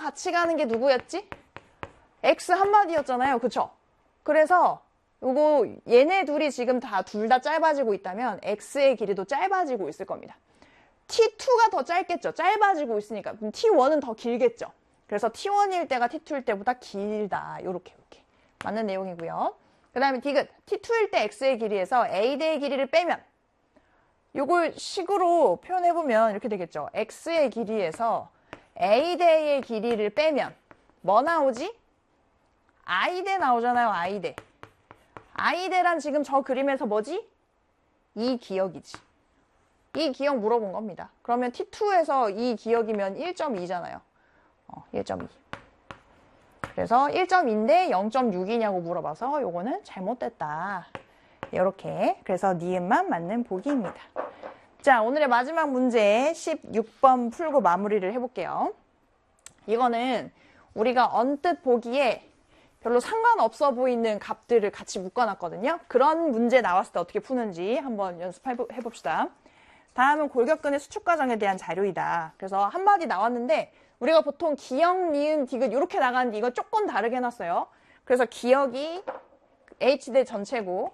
같이 가는 게 누구였지? x 한마디였잖아요. 그쵸? 그래서 요거 얘네 둘이 지금 둘 다 짧아지고 있다면 x의 길이도 짧아지고 있을 겁니다. t2가 더 짧겠죠. 짧아지고 있으니까. t1은 더 길겠죠. 그래서 t1일 때가 t2일 때보다 길다. 요렇게 맞는 내용이고요. 그 다음에 디귿. t2일 때 x의 길이에서 a대의 길이를 빼면 요걸 식으로 표현해보면 이렇게 되겠죠. x의 길이에서 a대의 길이를 빼면 뭐 나오지? i대 나오잖아요. i대. i대란 지금 저 그림에서 뭐지? 이 기역이지. 이 기역 물어본 겁니다. 그러면 t2에서 이 기역이면 1.2잖아요. 1.2. 그래서 1.2인데 0.6이냐고 물어봐서 요거는 잘못됐다. 이렇게. 그래서 니은만 맞는 보기입니다. 자, 오늘의 마지막 문제 16번 풀고 마무리를 해볼게요. 이거는 우리가 언뜻 보기에 별로 상관없어 보이는 값들을 같이 묶어놨거든요. 그런 문제 나왔을 때 어떻게 푸는지 한번 연습해봅시다. 다음은 골격근의 수축과정에 대한 자료이다. 그래서 한마디 나왔는데 우리가 보통 기역, 니은, 디귿 이렇게 나가는데 이거 조금 다르게 해놨어요. 그래서 기역이 h대 전체고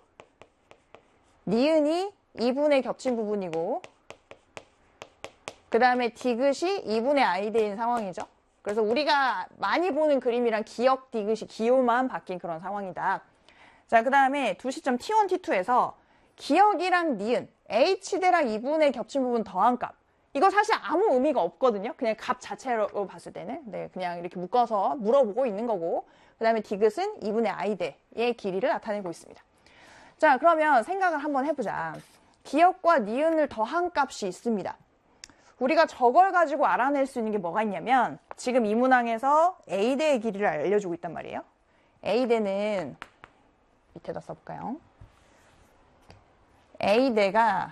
니은이 2분의 겹친 부분이고 그 다음에 디귿이 2분의 i대인 상황이죠. 그래서 우리가 많이 보는 그림이랑 기역, 디귿이 기호만 바뀐 그런 상황이다. 자, 그 다음에 두시점 t1, t2에서 기역이랑 니은, h대랑 2분의 겹친 부분 더한 값. 이거 사실 아무 의미가 없거든요. 그냥 값 자체로 봤을 때는. 네, 그냥 이렇게 묶어서 물어보고 있는 거고. 그 다음에 디귿은 2분의 i대의 길이를 나타내고 있습니다. 자, 그러면 생각을 한번 해보자. 기역과 니은을 더한 값이 있습니다. 우리가 저걸 가지고 알아낼 수 있는 게 뭐가 있냐면 지금 이 문항에서 a대의 길이를 알려주고 있단 말이에요. a대는 밑에다 써볼까요? a대가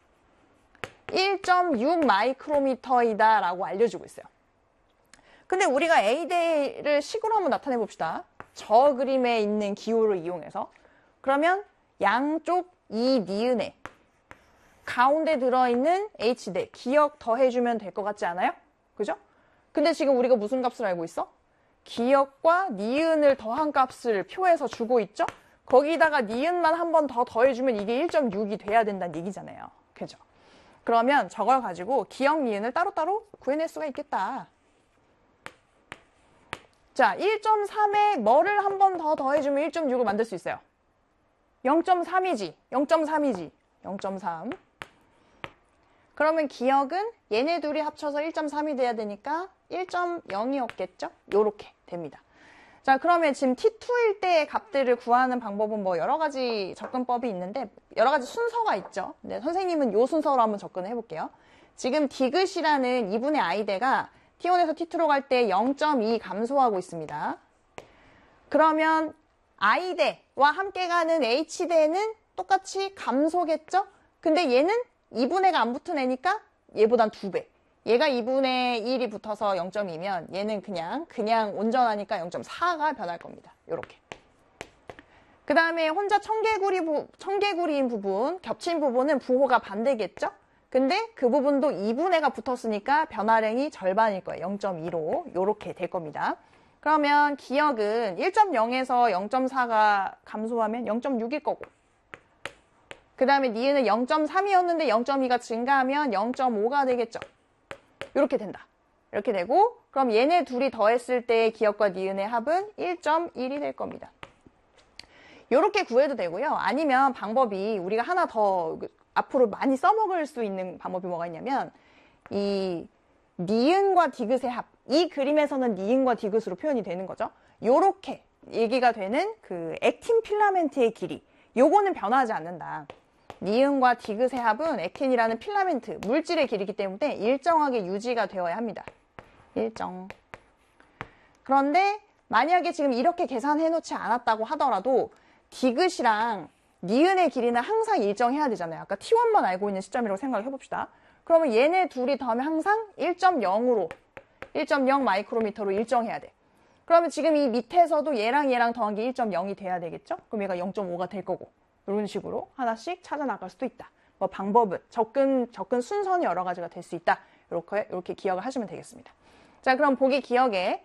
1.6 마이크로미터이다 라고 알려주고 있어요. 근데 우리가 a대를 식으로 한번 나타내 봅시다. 저 그림에 있는 기호를 이용해서. 그러면 양쪽 이 니은에 가운데 들어있는 h대, 기역 더해주면 될 것 같지 않아요? 그죠? 근데 지금 우리가 무슨 값을 알고 있어? 기역과 니은을 더한 값을 표에서 주고 있죠? 거기다가 니은만 한 번 더 더해주면 이게 1.6이 돼야 된다는 얘기잖아요. 그죠? 그러면 저걸 가지고 기역, 니은을 따로따로 구해낼 수가 있겠다. 자, 1.3에 뭐를 한 번 더 더해주면 1.6을 만들 수 있어요? 0.3이지. 0.3이지. 0.3. 그러면 기역은 얘네 둘이 합쳐서 1.3이 돼야 되니까 1.0이었겠죠? 요렇게 됩니다. 자, 그러면 지금 t2일 때의 값들을 구하는 방법은 뭐 여러 가지 접근법이 있는데 여러 가지 순서가 있죠. 네, 선생님은 요 순서로 한번 접근을 해볼게요. 지금 디귿이라는 2분의 i대가 t1에서 t2로 갈 때 0.2 감소하고 있습니다. 그러면 i대와 함께 가는 h대는 똑같이 감소겠죠? 근데 얘는 2분의가 안 붙은 애니까 얘보단 2배. 얘가 2분의 1이 붙어서 0.2면 얘는 그냥 온전하니까 0.4가 변할 겁니다. 요렇게. 그 다음에 혼자 청개구리인 부분, 겹친 부분은 부호가 반대겠죠? 근데 그 부분도 2분의가 붙었으니까 변화량이 절반일 거예요. 0.2로. 요렇게 될 겁니다. 그러면 기역은 1.0에서 0.4가 감소하면 0.6일 거고 그 다음에 니은은 0.3이었는데 0.2가 증가하면 0.5가 되겠죠. 이렇게 된다. 이렇게 되고 그럼 얘네 둘이 더했을 때의 기역과 니은의 합은 1.1이 될 겁니다. 이렇게 구해도 되고요. 아니면 방법이 우리가 하나 더 앞으로 많이 써먹을 수 있는 방법이 뭐가 있냐면 이 니은과 디귿의 합. 이 그림에서는 니은과 디귿으로 표현이 되는 거죠. 요렇게 얘기가 되는 그 액틴 필라멘트의 길이. 요거는 변하지 않는다. 니은과 디귿의 합은 액틴이라는 필라멘트, 물질의 길이기 때문에 일정하게 유지가 되어야 합니다. 일정. 그런데 만약에 지금 이렇게 계산해 놓지 않았다고 하더라도 디귿이랑 니은의 길이는 항상 일정해야 되잖아요. 아까 t1만 알고 있는 시점이라고 생각을 해봅시다. 그러면 얘네 둘이 더하면 항상 1.0 마이크로미터로 일정해야 돼. 그러면 지금 이 밑에서도 얘랑 더한 게 1.0이 돼야 되겠죠? 그럼 얘가 0.5가 될 거고 이런 식으로 하나씩 찾아 나갈 수도 있다. 뭐 방법은 접근 순서는 여러 가지가 될 수 있다. 이렇게 기억을 하시면 되겠습니다. 자, 그럼 보기 기억에